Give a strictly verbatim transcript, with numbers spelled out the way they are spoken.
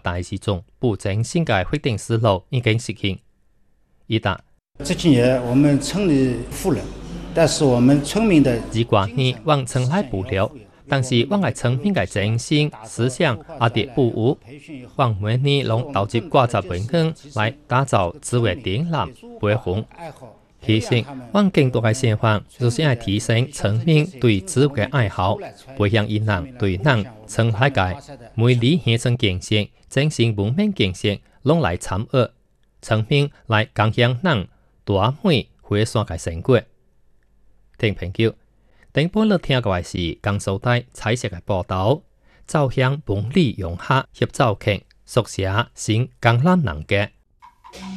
大时中不正性嘅决定思路已经实行。一答。 这几年我们村里富了，但是我们村民的只关呢往村内补流，但是往嘅村民嘅精神思想也得不无。往每年拢投入挂十本根来打造智慧电缆培红。其实，往更多嘅想法就是要提升村民对智慧嘅爱好，培养因人对人村内界每里乡村建设、精神文明建设拢来参与，村民来共享人。大美回山嘅成果，聽朋友，頂本日聽過嘅是江蘇台彩色嘅報道，走向本里融合協奏劇，書寫新江南人嘅。